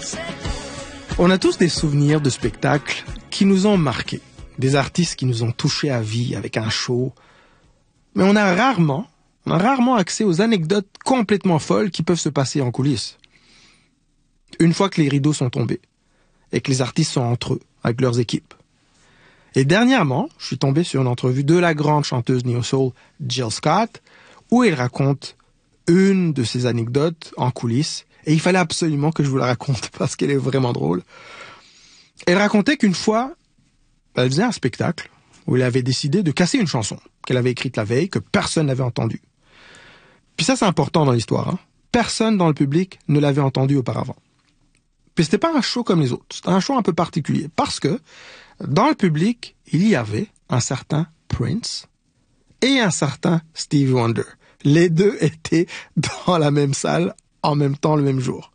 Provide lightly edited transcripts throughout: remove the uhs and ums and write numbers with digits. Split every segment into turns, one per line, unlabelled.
On a tous des souvenirs de spectacles qui nous ont marqués, des artistes qui nous ont touchés à vie avec un show, mais on a rarement accès aux anecdotes complètement folles qui peuvent se passer en coulisses. Une fois que les rideaux sont tombés et que les artistes sont entre eux, avec leurs équipes. Et dernièrement, je suis tombé sur une entrevue de la grande chanteuse neo-soul Jill Scott, où elle raconte une de ses anecdotes en coulisses, et il fallait absolument que je vous la raconte parce qu'elle est vraiment drôle. Elle racontait qu'une fois, elle faisait un spectacle où elle avait décidé de casser une chanson qu'elle avait écrite la veille, que personne n'avait entendue. Puis ça, c'est important dans l'histoire, hein. Personne dans le public ne l'avait entendue auparavant. Puis c'était pas un show comme les autres, c'était un show un peu particulier, parce que dans le public, il y avait un certain Prince et un certain Stevie Wonder. Les deux étaient dans la même salle en même temps le même jour.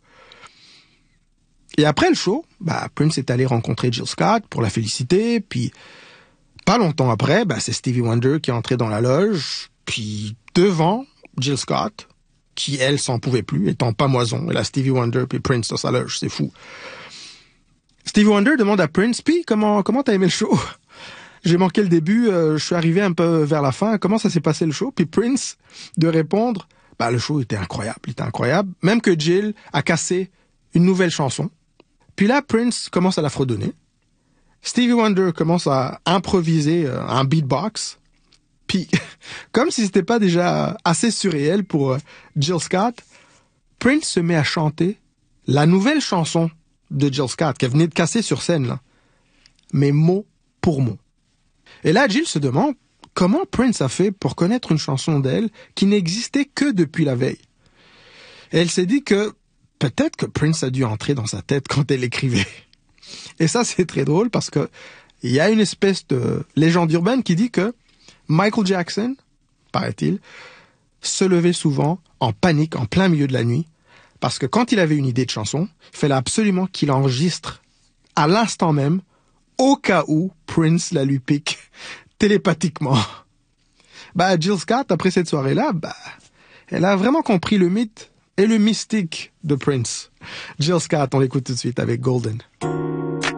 Et après le show, Prince est allé rencontrer Jill Scott pour la féliciter, puis pas longtemps après, c'est Stevie Wonder qui est entré dans la loge, puis devant Jill Scott, qui elle s'en pouvait plus, étant pamoison, elle a Stevie Wonder puis Prince dans sa loge, c'est fou. Stevie Wonder demande à Prince, puis comment t'as aimé le show? J'ai manqué le début, je suis arrivé un peu vers la fin, comment ça s'est passé le show? Puis Prince de répondre, le show était incroyable, même que Jill a cassé une nouvelle chanson. Puis là, Prince commence à la fredonner. Stevie Wonder commence à improviser un beatbox. Puis, comme si c'était pas déjà assez surréel pour Jill Scott, Prince se met à chanter la nouvelle chanson de Jill Scott qu'elle venait de casser sur scène, là. Mais mot pour mot. Et là, Jill se demande comment Prince a fait pour connaître une chanson d'elle qui n'existait que depuis la veille. Et elle s'est dit que peut-être que Prince a dû entrer dans sa tête quand elle écrivait. Et ça, c'est très drôle parce que il y a une espèce de légende urbaine qui dit que Michael Jackson, paraît-il, se levait souvent en panique en plein milieu de la nuit parce que quand il avait une idée de chanson, il fallait absolument qu'il enregistre à l'instant même au cas où Prince la lui pique télépathiquement. Jill Scott, après cette soirée-là, elle a vraiment compris le mythe et le mystique de Prince. Jill Scott, on l'écoute tout de suite avec Golden.